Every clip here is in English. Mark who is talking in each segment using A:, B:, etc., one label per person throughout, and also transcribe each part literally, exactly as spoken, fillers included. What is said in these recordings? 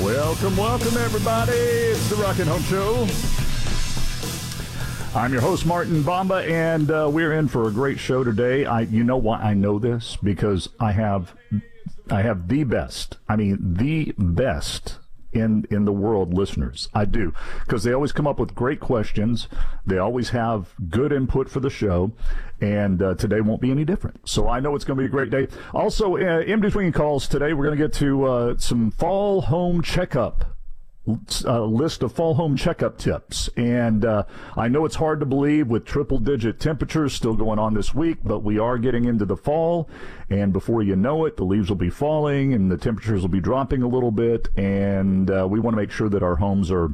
A: Welcome, welcome, everybody. It's the Rockin' Home Show. I'm your host, Martin Bomba, and uh, we're in for a great show today. I, you know why I know this? Because I have, I have the best. I mean, the best in in the world listeners. I do, because they always come up with great questions. They always have good input for the show, and uh, today won't be any different. So I know it's going to be a great day. Also, uh, in between calls today, we're going to get to uh, some fall home checkup. A list of fall home checkup tips. And uh, I know it's hard to believe with triple digit temperatures still going on this week, but we are getting into the fall, and before you know it, the leaves will be falling and the temperatures will be dropping a little bit, and uh, we want to make sure that our homes are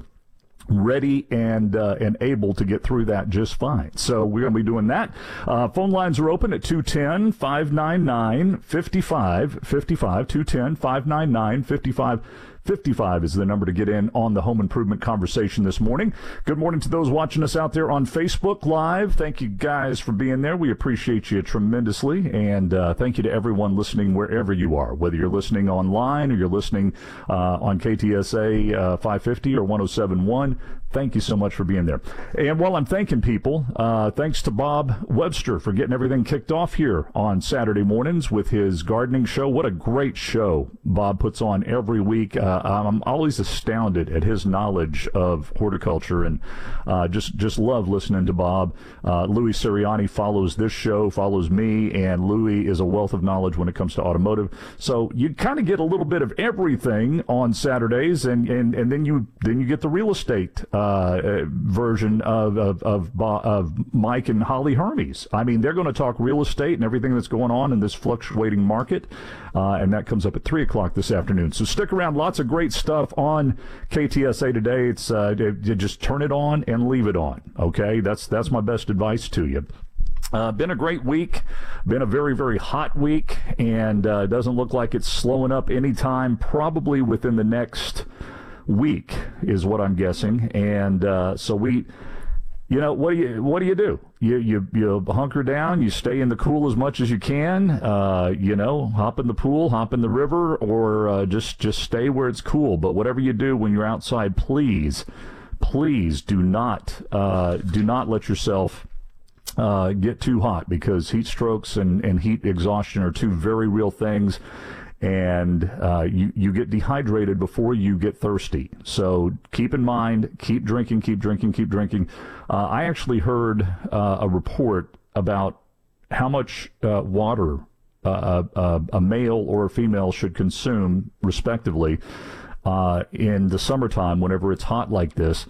A: ready and uh, and able to get through that just fine. So we're going to be doing that. Uh, phone lines are open at two one zero, five nine nine, five five five five, two one zero, five nine nine, five five fifty-five is the number to get in on the home improvement conversation this morning. Good morning to those watching us out there on Facebook Live. Thank you guys for being there. We appreciate you tremendously. And uh, thank you to everyone listening wherever you are, whether you're listening online or you're listening uh, on K T S A uh, five fifty or one oh seven point one. Thank you so much for being there. And while I'm thanking people, uh, thanks to Bob Webster for getting everything kicked off here on Saturday mornings with his gardening show. What a great show Bob puts on every week. Uh, I'm always astounded at his knowledge of horticulture, and uh, just just love listening to Bob. Uh, Louis Sirianni follows this show, follows me, and Louis is a wealth of knowledge when it comes to automotive. So you kind of get a little bit of everything on Saturdays, and, and, and then you then you get the real estate uh, uh, version of of, of of Mike and Holly Hermes. I mean, they're going to talk real estate and everything that's going on in this fluctuating market, uh, and that comes up at three o'clock this afternoon. So stick around. Lots of great stuff on K T S A today. It's uh, you just turn it on and leave it on. Okay, that's that's my best advice to you. Uh, been a great week, been a very, very hot week, and uh, doesn't look like it's slowing up anytime, probably within the next week is what I'm guessing. And uh, so we, you know, what do you what do you do? You you you hunker down, you stay in the cool as much as you can, uh, you know, hop in the pool, hop in the river, or uh, just just stay where it's cool. But whatever you do when you're outside, please, please do not uh, do not let yourself uh, get too hot, because heat strokes and, and heat exhaustion are two very real things. And uh, you, you get dehydrated before you get thirsty. So keep in mind, keep drinking, keep drinking, keep drinking. Uh, I actually heard uh, a report about how much uh, water uh, a, a male or a female should consume, respectively, uh, in the summertime whenever it's hot like this.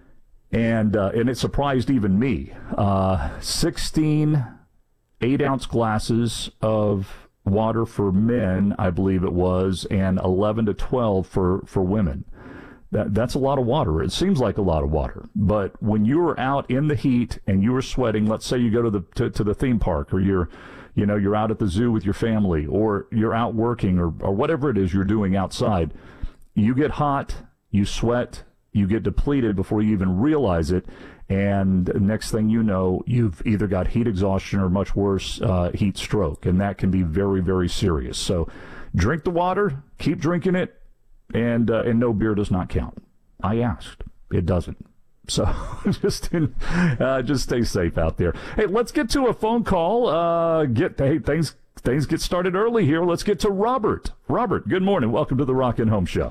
A: And, uh, and it surprised even me. Uh, sixteen eight-ounce glasses of water for men, I believe it was, and eleven to twelve for, for women. That that's a lot of water. It seems like a lot of water, but when you're out in the heat and you're sweating, let's say you go to the to, to the theme park, or you're you know you're out at the zoo with your family, or you're out working, or, or whatever it is you're doing outside, you get hot, you sweat, you get depleted before you even realize it. And next thing you know, you've either got heat exhaustion or, much worse, uh, heat stroke. And that can be very, very serious. So drink the water, keep drinking it, and uh, and no, beer does not count. I asked. It doesn't. So just in, uh, just stay safe out there. Hey, let's get to a phone call. Uh, get hey, things things get started early here. Let's get to Robert. Robert, good morning. Welcome to the Rockin' Home Show.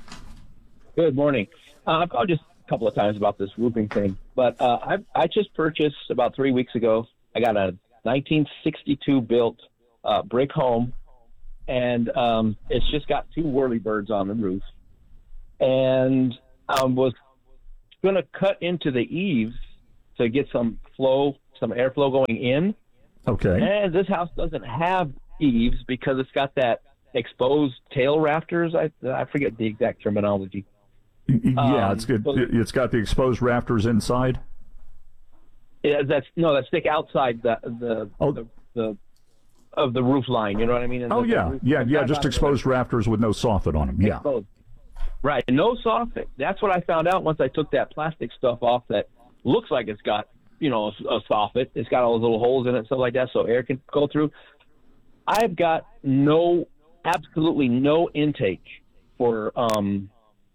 B: Good morning. Uh, I've called just a couple of times about this roofing thing, but uh, I I just purchased about three weeks ago. I got a nineteen sixty-two built uh, brick home, and um, it's just got two whirlybirds on the roof. And I was going to cut into the eaves to get some flow, some airflow going in.
A: Okay.
B: And this house doesn't have eaves because it's got that exposed tail rafters. I I forget the exact terminology.
A: Yeah,
B: um,
A: it's good.
B: So
A: It's got the exposed rafters inside.
B: Yeah, that's no, that stick outside the the,
A: oh.
B: the the of the roof line. You know what I mean? And
A: oh
B: the,
A: yeah,
B: the roof,
A: yeah, yeah. Just exposed rafters with no soffit on them. Yeah.
B: Exposed. Right, and no soffit. That's what I found out once I took that plastic stuff off. That looks like it's got, you know, a, a soffit. It's got all those little holes in it, stuff like that, so air can go through. I've got no, absolutely no intake for um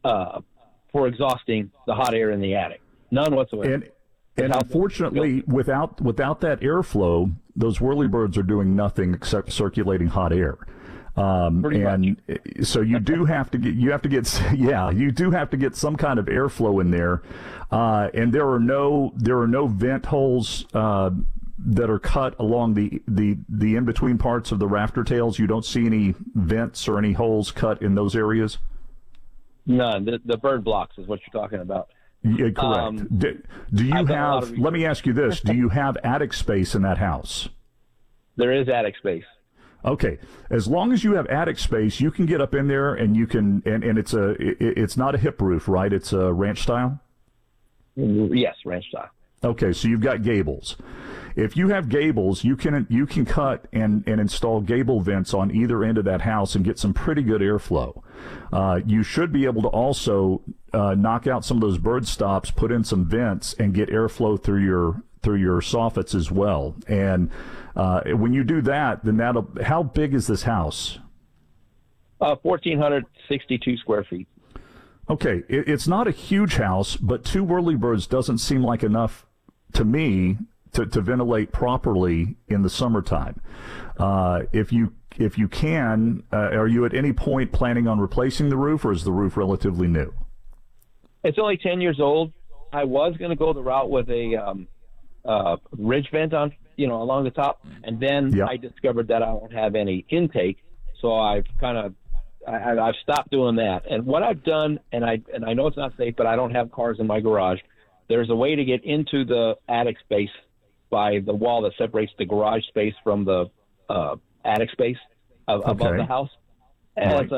B: uh, for exhausting the hot air in the attic. None whatsoever.
A: And, and unfortunately, without without that airflow, those whirlybirds are doing nothing except circulating hot air. Um, and much. So you do have to get you have to get yeah you do have to get some kind of airflow in there, uh, and there are no there are no vent holes uh, that are cut along the, the, the in between parts of the rafter tails. You don't see any vents or any holes cut in those areas.
B: None. The, the bird blocks is what you're talking about.
A: Yeah, correct. Um, do, do you have? Let me ask you this: do you have attic space in that house?
B: There is attic space.
A: Okay, as long as you have attic space, you can get up in there and you can, and, and it's a, it, it's not a hip roof, right? It's a ranch style?
B: Yes, ranch style.
A: Okay, so you've got gables. If you have gables, you can you can cut and, and install gable vents on either end of that house and get some pretty good airflow. Uh, you should be able to also uh, knock out some of those bird stops, put in some vents, and get airflow through your through your soffits as well. And uh, when you do that, then that'll. How big is this house?
B: Uh, one thousand four hundred sixty-two square feet.
A: Okay, it, it's not a huge house, but two whirlybirds doesn't seem like enough to me to, to ventilate properly in the summertime. Uh, if you if you can, uh, are you at any point planning on replacing the roof, or is the roof relatively new?
B: It's only ten years old. I was going to go the route with a um, uh, ridge vent on, you know, along the top, and then yep. I discovered that I don't have any intake, so I've kind of I, I've stopped doing that. And what I've done, and I and I know it's not safe, but I don't have cars in my garage. There's a way to get into the attic space by the wall that separates the garage space from the uh, attic space of, okay. above the house. And right. it's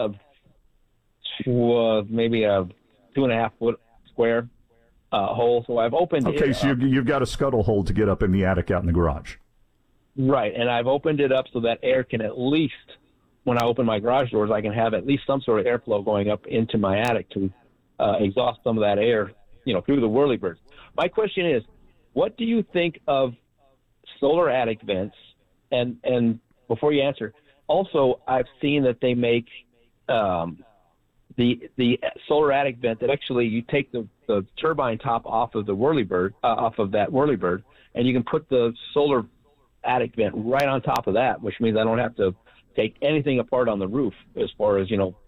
B: a uh, maybe a two and a half foot square uh, hole. So I've opened
A: okay,
B: it. Okay,
A: so you've, you've got a scuttle hole to get up in the attic out in the garage.
B: Right, and I've opened it up so that air can at least, when I open my garage doors, I can have at least some sort of airflow going up into my attic to uh, exhaust some of that air, you know, through the whirlybirds. My question is, what do you think of solar attic vents? And and before you answer, also I've seen that they make um, the the solar attic vent that actually you take the, the turbine top off of the whirlybird, uh, off of that whirlybird, and you can put the solar attic vent right on top of that, which means I don't have to take anything apart on the roof as far as, you know,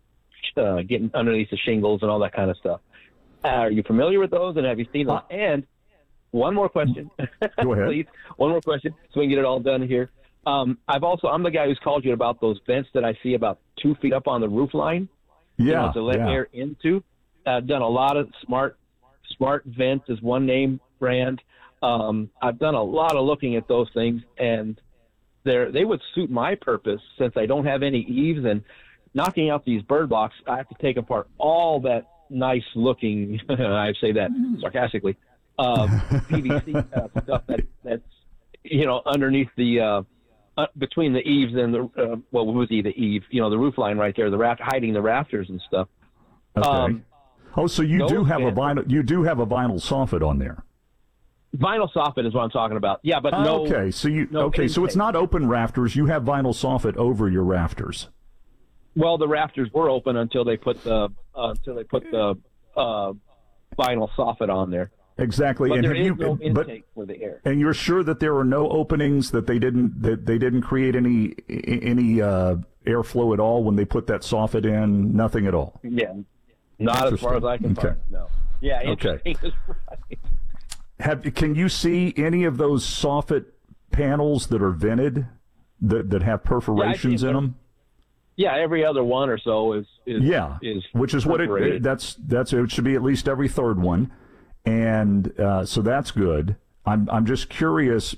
B: uh, getting underneath the shingles and all that kind of stuff. Uh, are you familiar with those, and have you seen them? Uh, and one more question.
A: Go ahead.
B: Please. One more question so we can get it all done here. Um, I've also, I'm the guy who's called you about those vents that I see about two feet up on the roof line.
A: Yeah.
B: You know, to let
A: yeah.
B: air into. I've done a lot of smart, smart vents is one name brand. Um, I've done a lot of looking at those things, and they're, they would suit my purpose since I don't have any eaves, and knocking out these bird blocks, I have to take apart all that nice looking, I say that sarcastically, uh, P V C uh, stuff that, that's, you know, underneath the, uh, uh, between the eaves and the, uh, well, what would be the eave, you know, the roof line right there, the raft, hiding the rafters and stuff.
A: Okay. Um, oh, so you do have
B: vents,
A: a vinyl, you do have a vinyl soffit on there.
B: Vinyl soffit is what I'm talking about. Yeah, but no.
A: Okay, so you
B: no
A: okay,
B: intake.
A: So it's not open rafters. You have vinyl soffit over your rafters.
B: Well, the rafters were open until they put the uh, until they put the uh, vinyl soffit on there.
A: Exactly,
B: but
A: and
B: there
A: have
B: is
A: you,
B: no intake
A: but,
B: for the air.
A: And you're sure that there are no openings, that they didn't that they didn't create any any uh, airflow at all when they put that soffit in? Nothing at all.
B: Yeah, not as far as I can
A: okay.
B: find. No. Yeah.
A: Okay.
B: Is right.
A: Have can you see any of those soffit panels that are vented that that have perforations
B: yeah,
A: in them?
B: Yeah, every other one or so is is
A: yeah,
B: is
A: which is what it that's that's it should be at least every third one, and uh, so that's good. I'm I'm just curious